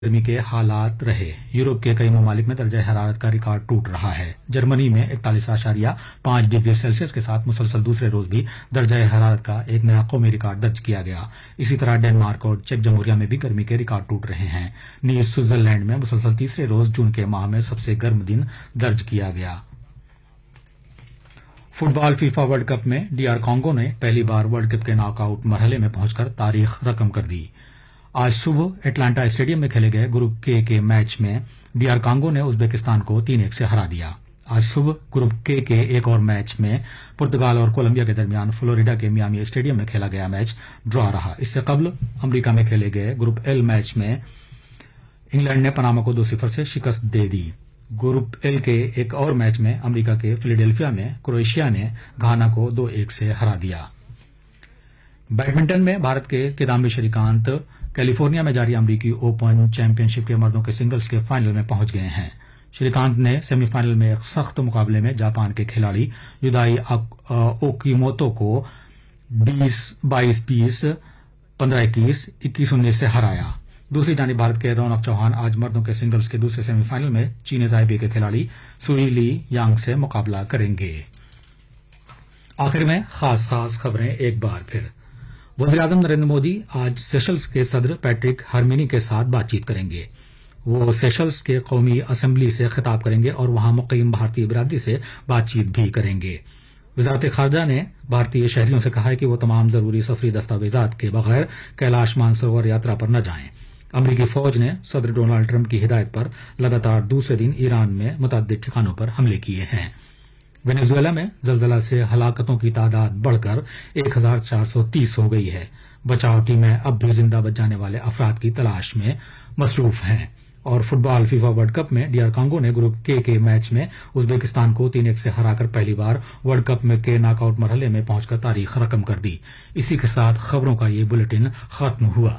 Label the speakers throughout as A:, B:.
A: گرمی کے حالات رہے۔ یورپ کے کئی ممالک میں درجہ حرارت کا ریکارڈ ٹوٹ رہا ہے۔ جرمنی میں 41.5 ڈگری سیلسیس کے ساتھ مسلسل دوسرے روز بھی درجہ حرارت کا ایک نیا قومی ریکارڈ درج کیا گیا۔ اسی طرح ڈنمارک اور چیک جمہوریہ میں بھی گرمی کے ریکارڈ ٹوٹ رہے ہیں۔ نیز سوئٹزرلینڈ میں مسلسل تیسرے روز جون کے ماہ میں سب سے گرم دن درج کیا گیا۔ فٹ بال فیفا ورلڈ کپ میں ڈی آر کانگو نے پہلی بار ورلڈ کپ کے ناک آؤٹ مرحلے میں پہنچ کر تاریخ رقم کر دی۔ آج صبح اٹلانٹا اسٹیڈیم میں کھیلے گئے گروپ کے میچ میں ڈی آر کانگو نے ازبکستان کو 3-1 سے ہرا دیا۔ آج صبح گروپ کے ایک اور میچ میں پرتگال اور کولمبیا کے درمیان فلوریڈا کے میامی اسٹیڈیم میں کھیلا گیا میچ ڈرا رہا۔ اس سے قبل امریکہ میں کھیلے گئے گروپ ایل میچ میں انگلینڈ نے پاناما کو 2-0 سے شکست دے دی۔ گروپ ایل کے ایک اور میچ میں امریکہ کے فلیڈیلفیا میں کروشیا نے گھانا کو 2-1 سے ہرا دیا۔ بیڈمنٹن میں بھارت کے کدامبی شری کانت کیلیفورنیا میں جاری امریکی اوپن چیمپئن شپ کے مردوں کے سنگلز کے فائنل میں پہنچ گئے ہیں۔ شری کانت نے سیمی فائنل میں ایک سخت مقابلے میں جاپان کے کھلاڑی یودائی اوکیموتو کو 22-20، 15-21، 21-19 سے ہرایا۔ دوسری جانب بھارت کے رونق چوہان آج مردوں کے سنگلز کے دوسرے سیمی فائنل میں چینی تائپے کے کھلاڑی سوئی لی یانگ سے مقابلہ کریں گے۔ آخر میں خاص خبریں ایک بار پھر۔ وزیراعظم نریندر مودی آج سیشلز کے صدر پیٹرک ہرمینی کے ساتھ بات چیت کریں گے۔ وہ سیشلز کے قومی اسمبلی سے خطاب کریں گے اور وہاں مقیم بھارتی برادری سے بات چیت بھی کریں گے۔ وزارت خارجہ نے بھارتی شہریوں سے کہا ہے کہ وہ تمام ضروری سفری دستاویزات کے بغیر کیلاش مانسروور یاترا پر نہ جائیں۔ امریکی فوج نے صدر ڈونلڈ ٹرمپ کی ہدایت پر لگاتار دوسرے دن ایران میں متعدد ٹھکانوں پر حملے کیے ہیں۔ وینزویلا میں زلزلہ سے ہلاکتوں کی تعداد بڑھ کر 1430 ہو گئی ہے۔ بچاؤ ٹیمیں اب بھی زندہ بچ جانے والے افراد کی تلاش میں مصروف ہیں۔ اور فٹ بال فیفا ورلڈ کپ میں ڈی آر کانگو نے گروپ کے میچ میں ازبکستان کو 3-1 سے ہرا کر پہلی بار ورلڈ کپ میں کے ناک آؤٹ مرحلے میں پہنچ کر تاریخ رقم کر دی۔ اسی کے ساتھ خبروں کا یہ بلیٹن ختم ہوا۔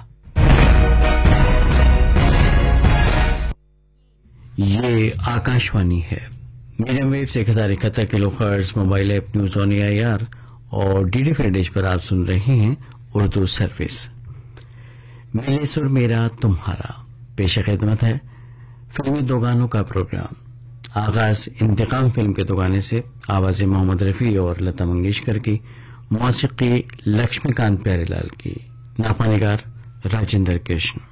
B: یہ آکاشوانی ہے۔ میڈیم ویو سے 1071 کلو hertz mobile app news on AIR اور ڈی ڈی فرینڈیج پر آپ سن رہے ہیں اردو سروس۔ میرے سر میرا تمہارا پیش خدمت ہے فلمی دو گانوں کا پروگرام۔ آغاز انتقام فلم کے دو گانے سے، آواز محمد رفیع اور لتا منگیشکر کی، موسیقی لکشمی کانت پیارے لال کی، نغمہ نگار راجندر کرشن۔